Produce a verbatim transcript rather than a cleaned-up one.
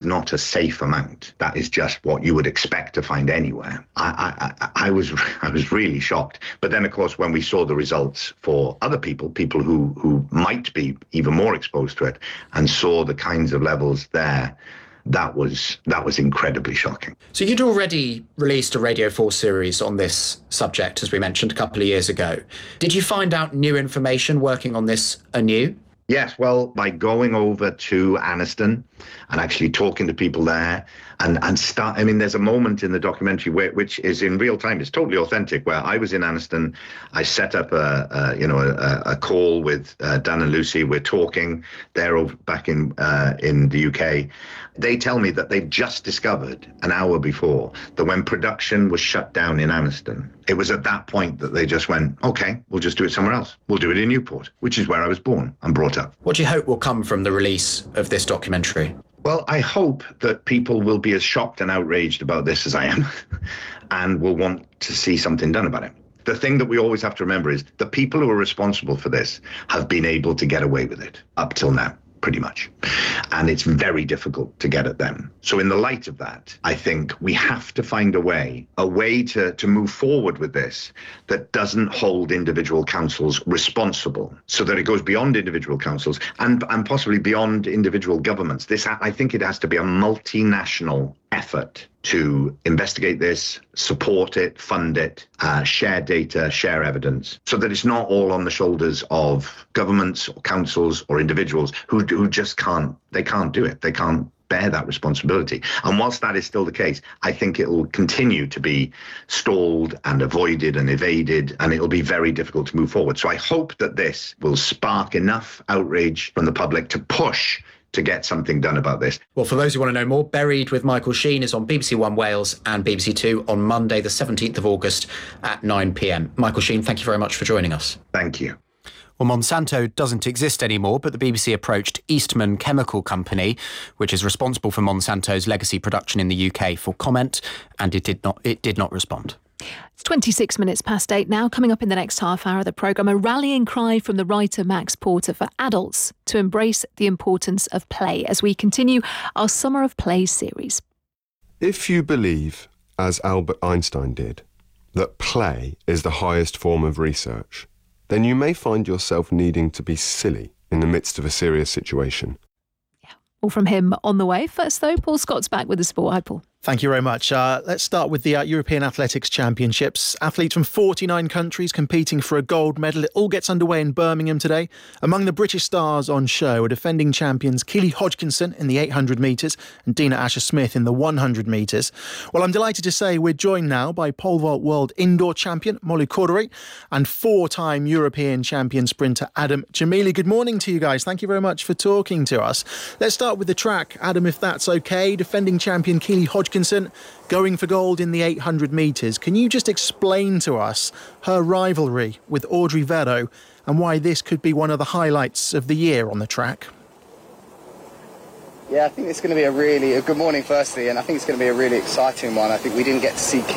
not a safe amount. That is just what you would expect to find anywhere. I, I, I was I was really shocked. But then, of course, when we saw the results for other people, people who, who might be even more exposed to it, and saw the kinds of levels there, that was that was incredibly shocking. So you'd already released a Radio four series on this subject, as we mentioned, a couple of years ago. Did you find out new information working on this anew? Yes, well, by going over to Anniston and actually talking to people there and, and start, I mean, there's a moment in the documentary where, which is in real time, it's totally authentic, where I was in Anniston, I set up a, a you know, a, a call with uh, Dan and Lucy, we're talking, they're over back in, uh, in the U K. They tell me that they've just discovered an hour before that when production was shut down in Anniston, it was at that point that they just went, okay, we'll just do it somewhere else. We'll do it in Newport, which is where I was born and brought up. What do you hope will come from the release of this documentary? Well, I hope that people will be as shocked and outraged about this as I am and will want to see something done about it. The thing that we always have to remember is the people who are responsible for this have been able to get away with it up till now, pretty much. And it's very difficult to get at them. So in the light of that, I think we have to find a way, a way to, to move forward with this that doesn't hold individual councils responsible, so that it goes beyond individual councils and, and possibly beyond individual governments. This, I think it has to be a multinational effort to investigate this, support it, fund it, uh, share data, share evidence, so that it's not all on the shoulders of governments or councils or individuals who, who just can't, they can't do it. They can't bear that responsibility. And whilst that is still the case, I think it will continue to be stalled and avoided and evaded, and it'll be very difficult to move forward. So I hope that this will spark enough outrage from the public to push to get something done about this. Well, for those who want to know more, Buried with Michael Sheen is on B B C One Wales and B B C Two on Monday, the seventeenth of August at nine p.m. Michael Sheen, thank you very much for joining us. Thank you. Well, Monsanto doesn't exist anymore, but the B B C approached Eastman Chemical Company, which is responsible for Monsanto's legacy production in the U K, for comment, and it did not it did not respond. It's twenty-six minutes past eight now. Coming up in the next half hour of the programme, a rallying cry from the writer Max Porter for adults to embrace the importance of play as we continue our Summer of Play series. If you believe, as Albert Einstein did, that play is the highest form of research, then you may find yourself needing to be silly in the midst of a serious situation. Yeah, all from him on the way. First, though, Paul Scott's back with the sport. Hi, Paul. Thank you very much. Uh, let's start with the uh, European Athletics Championships. Athletes from forty-nine countries competing for a gold medal. It all gets underway in Birmingham today. Among the British stars on show are defending champions Keely Hodgkinson in the eight hundred metres and Dina Asher-Smith in the one hundred metres. Well, I'm delighted to say we're joined now by pole vault world indoor champion Molly Cordery and four-time European champion sprinter Adam Gemili. Good morning to you guys. Thank you very much for talking to us. Let's start with the track. Adam, if that's okay. Defending champion Keely Hodgkinson going for gold in the eight hundred metres. Can you just explain to us her rivalry with Audrey Verreaux and why this could be one of the highlights of the year on the track? Yeah, I think it's going to be a really, a good morning firstly, and I think it's going to be a really exciting one. I think we didn't get to see